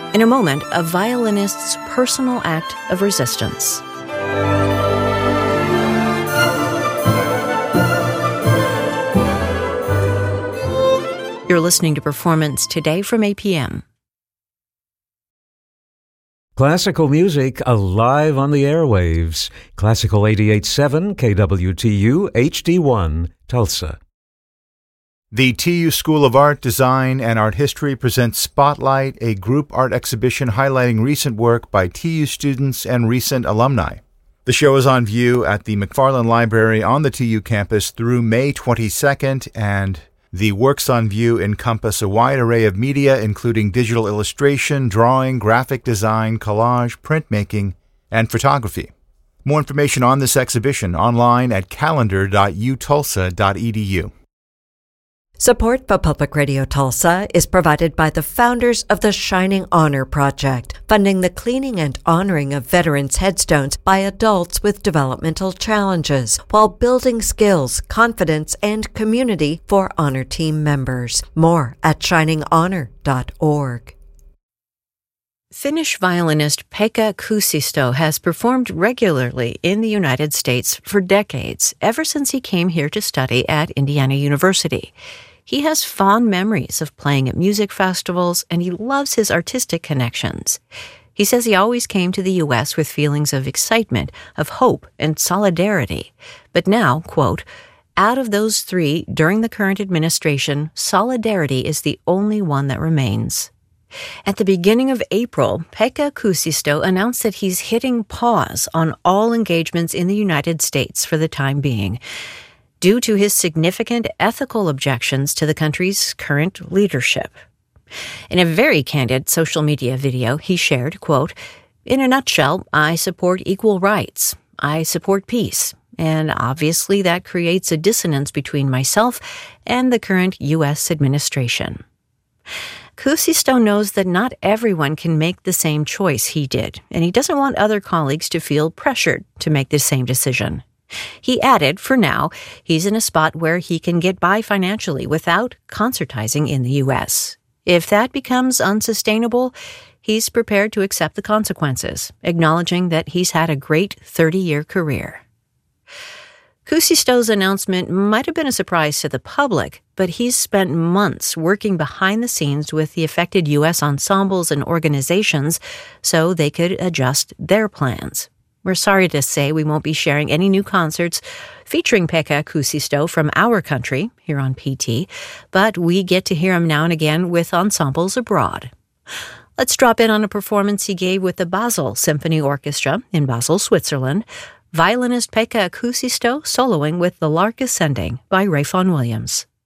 In a moment, a violinist's personal act of resistance. You're listening to Performance Today from APM. Classical music alive on the airwaves. Classical 88.7 KWTU HD1, Tulsa. The TU School of Art, Design, and Art History presents Spotlight, a group art exhibition highlighting recent work by TU students and recent alumni. The show is on view at the McFarland Library on the TU campus through May 22nd, and the works on view encompass a wide array of media, including digital illustration, drawing, graphic design, collage, printmaking, and photography. More information on this exhibition online at calendar.utulsa.edu. Support for Public Radio Tulsa is provided by the founders of the Shining Honor Project, funding the cleaning and honoring of veterans' headstones by adults with developmental challenges, while building skills, confidence, and community for honor team members. More at shininghonor.org. Finnish violinist Pekka Kuusisto has performed regularly in the United States for decades, ever since he came here to study at Indiana University. He has fond memories of playing at music festivals, and he loves his artistic connections. He says he always came to the U.S. with feelings of excitement, of hope, and solidarity. But now, quote, out of those three during the current administration, solidarity is the only one that remains. At the beginning of April, Pekka Kuusisto announced that he's hitting pause on all engagements in the United States for the time being, due to his significant ethical objections to the country's current leadership. In a very candid social media video, he shared, quote, in a nutshell, I support equal rights. I support peace. And obviously that creates a dissonance between myself and the current U.S. administration. Kuusisto knows that not everyone can make the same choice he did, and he doesn't want other colleagues to feel pressured to make the same decision. He added, for now, he's in a spot where he can get by financially without concertizing in the U.S. If that becomes unsustainable, he's prepared to accept the consequences, acknowledging that he's had a great 30-year career. Kuusisto's announcement might have been a surprise to the public, but he's spent months working behind the scenes with the affected U.S. ensembles and organizations so they could adjust their plans. We're sorry to say we won't be sharing any new concerts featuring Pekka Kuusisto from our country here on PT, but we get to hear him now and again with ensembles abroad. Let's drop in on a performance he gave with the Basel Symphony Orchestra in Basel, Switzerland. Violinist Pekka Kuusisto soloing with The Lark Ascending by Ray Vaughan Williams.